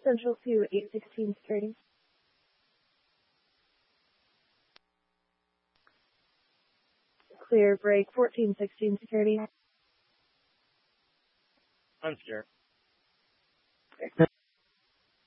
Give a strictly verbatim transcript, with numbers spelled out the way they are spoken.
Central to eight sixteen security. Clear break fourteen sixteen security. I'm scared. Okay.